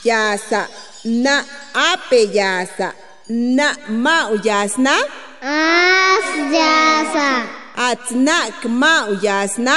yasa, na ape yasa, na mau yasna, As yasa. atnak mau yasna.